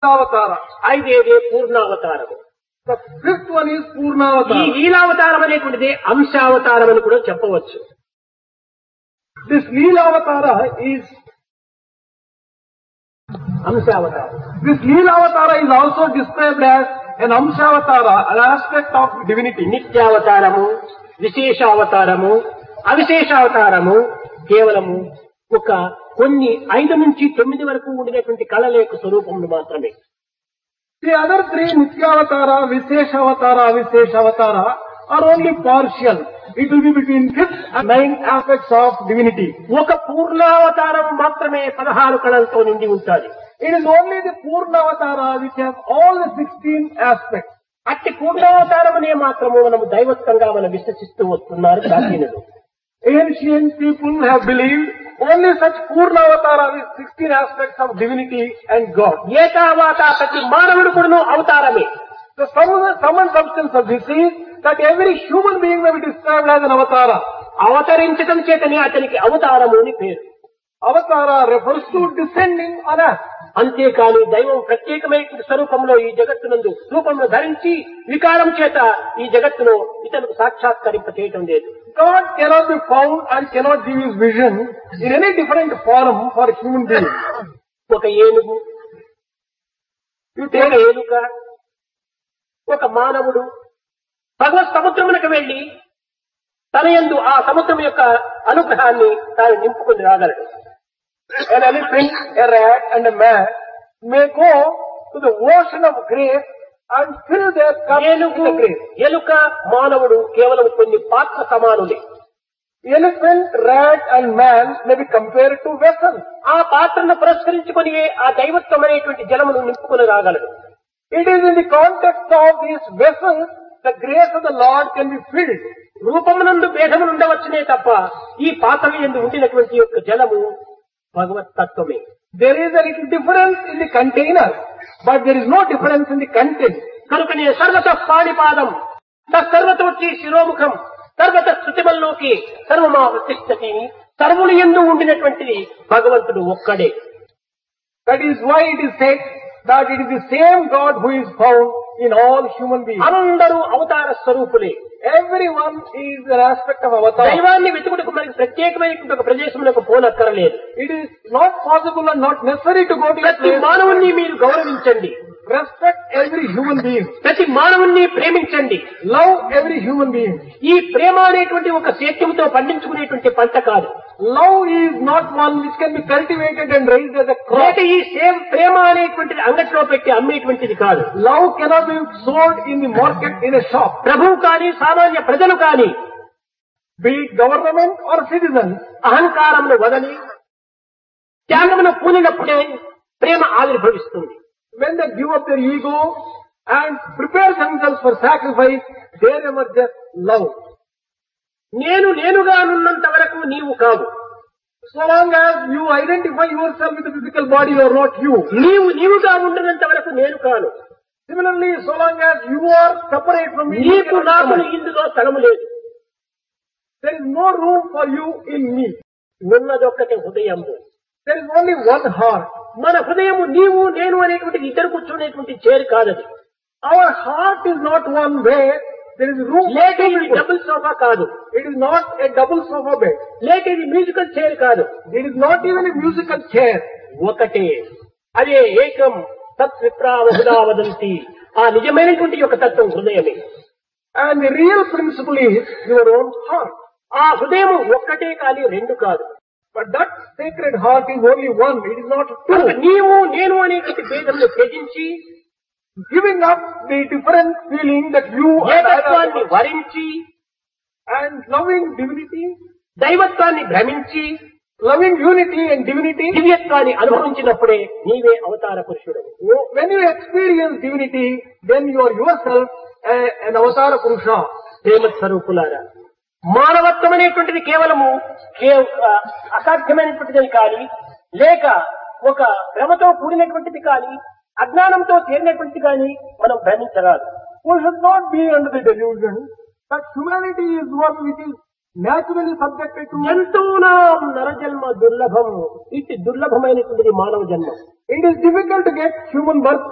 Avatar. ఐదేదే పూర్ణావతారము. The fifth one is ఈ Purnavatar. లీలావతారం అనేటువంటిది అంశావతారం అని కూడా చెప్పవచ్చు. This Leelavatara is అంశావతారం. This Leelavatara is also described as an Amshavatara, an aspect of divinity. నిత్యావతారము, విశేషావతారము, అవిశేషావతారము కేవలము ఒక కొన్ని 5 నుంచి 9 వరకు ఉండినటువంటి కళల యొక్క స్వరూపములు మాత్రమే. The other three, Nityavatara, Visheshavatara, Avisheshavatara, are only partial. It will be between 5th and 9th aspects of divinity. ఒక పూర్ణావతారం మాత్రమే 16 కళలతో నిండి ఉంటుంది. It is only the Purnavatara which has all the 16 aspects. అట్టి పూర్ణావతారమునే మాత్రము మనము దైవత్వంగా మనం విశ్వసిస్తూ వస్తున్నారు ప్రాచీనులు. Ancient people have believed only such Purnavatara with 16 aspects of divinity and God. ఏతావాత ప్రతి మానవుడు కూడాను అవతారమే. The sum and substance of this is that every human being may be described as an avatara. అవతరించడం చేతనే అతనికి అవతారము అని పేరు. Avatara refers to descending on us. అంతేకాని దైవం ప్రత్యేకమైన స్వరూపంలో ఈ జగత్తునందు రూపంలో ధరించి వికారం చేత ఈ జగత్తులో ఇతరులకు సాక్షాత్కరింప చేయటం లేదు. God cannot be found and cannot give his vision in any different form for human beings. ఒక ఏనుగు, ఒక ఏనుక, ఒక మానవుడు భగవత్ సముద్రమునకు వెళ్లి తన యందు ఆ సముద్రం యొక్క అనుగ్రహాన్ని తాను నింపుకొని రాగలడు. An elephant, a rat and a man may go to the ocean of grace and fill their cup with ఏనుగు, the grace. ఎలుక, మానవుడు కేవలం కొన్ని పాత్ర సమానులే. Elephant, rat and man may be compared to vessels. ఆ పాత్రను పురస్కరించుకొని ఆ దైవత్వం అనేటువంటి జలమును నింపుకొని రాగలడు. It is in the context of these vessels the grace of the Lord can be filled. రూపమునందు భేదములు ఉండవచ్చునే తప్ప ఈ పాత్రల యందు ఉండినటువంటి యొక్క జలము భగవత్ తత్వమే. There is a little difference in the container, but there is no difference in the content. కనుకనే సర్వత పాణిపాదం సర్వత వచ్చి శిరోముఖం సర్వత స్థుతిమల్లోకి సర్వమా ప్రతిష్టతి సర్వులు యందు ఉండినటువంటిది భగవంతుడు ఒక్కడే. That is why it is said that it is the same God who is found in all human beings. అందరూ అవతార స్వరూపులే. Everyone is an aspect of avatar. దైవాన్ని వెతుకుటకు మనకి ప్రత్యేకమైనటువంటి ఒక ప్రదేశంలోకి పోనక్కరలేదు. It is not possible and not necessary to go to a ప్రతి place. మానవుణ్ణి మీరు గౌరవించండి, Respect every human being. ప్రతి మానవుణ్ణి ప్రేమించండి. Love every human being. ఈ ప్రేమ అనేటువంటి ఒక సేద్యంతో పండించుకునేటువంటి పంట కాదు. Love is not one which can be cultivated and raised as a crop. లేక ఈ సేమ్ ప్రేమ అనేటువంటిది అంగట్లో పెట్టి అమ్మేటువంటిది కాదు. Love cannot be sold in the market in a shop. ప్రభువు కానీ సామాన్య ప్రజలు కానీ Be it government or citizens. అహంకారమును వదలి త్యాగమును పూనినప్పుడే ప్రేమ ఆవిర్భవిస్తుంది. When they give up their ego and prepare themselves for sacrifice, there emerges love. నేనుగా ఉన్నంత వరకు నీవు కాదు. So long as you identify yourself with the physical body, you are not you. నీవుగా ఉండినంత వరకు నేను కాను. Similarly, so long as you are separate from me, you నీకు cannot నాకు come. ఇందులో స్థలము లేదు. There is no room for you in me. ఉన్నదొక్కటి హృదయము. There is only one heart. మన హృదయము నీవు నేను అనేటువంటిది ఇద్దరు కూర్చునేటువంటి చేరు కాదది. Our heart is not one where there is room for లేక two ఇది people. డబుల్ సోఫా కాదు. It is not a double sofa bed. లేక ఇది మ్యూజికల్ చైర్ కాదు. It is not even a musical chair. ఒకటే అదే ఏకం తత్విప్రా బహుదా వదంతి. ఆ నిజమైనటువంటి యొక్క తత్వం హృదయమే. And the real principle is your own heart. ఆ హృదయం ఒక్కటే కానీ రెండు కాదు. But that sacred heart is only one. It is not కనుక two. నీవు నేను అనేటువంటి భేదమును త్యజించి Giving up the different feeling that you and ఏకత్వాన్ని I వరించి and loving divinity, దైవత్వాన్ని భ్రమించి loving unity and divinity. దివ్యత్వాన్ని అనుభవించినప్పుడే నీవే అవతార పురుషుడు. When you experience divinity, then you are yourself an avatara purusha. ప్రేమ స్వరూపులారా, మానవత్వం అనేటువంటిది కేవలము అసాధ్యమైనటువంటిది కానీ లేక ఒక భ్రమతో కూడినటువంటిది కానీ అజ్ఞానంతో చేరినటువంటిది కానీ మనం భ్రమించరాదు. We should not be under the delusion that humanity is one which is naturally subjected to. ఎంతోనాం నరజన్మ దుర్లభం. ఇటు దుర్లభమైనటువంటిది మానవ జన్మ. It is difficult to get human birth.